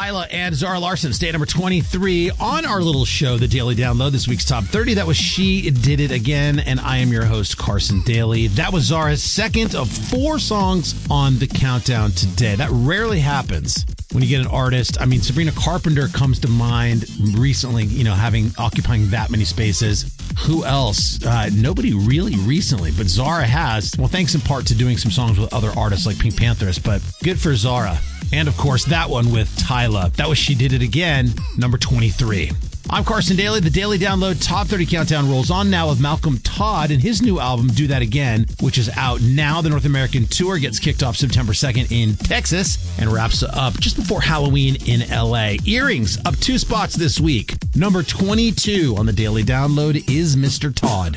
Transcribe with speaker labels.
Speaker 1: Tyla and Zara Larsson stay at number 23 on our little show, The Daily Download, this week's Top 30. That was She Did It Again, and I am your host, Carson Daly. That was Zara's second of 4 songs on the countdown today. That rarely happens when you get an artist. I mean, Sabrina Carpenter comes to mind recently, occupying that many spaces. Who else? Nobody really recently, but Zara has. Well, thanks in part to doing some songs with other artists like Pink Panthers, but good for Zara. And of course, that one with Tyla. That was She Did It Again, number 23. I'm Carson Daly. The Daily Download Top 30 Countdown rolls on now with Malcolm Todd and his new album, Do That Again, which is out now. The North American tour gets kicked off September 2nd in Texas and wraps up just before Halloween in LA. Earrings up 2 spots this week. Number 22 on the Daily Download is Mr. Todd.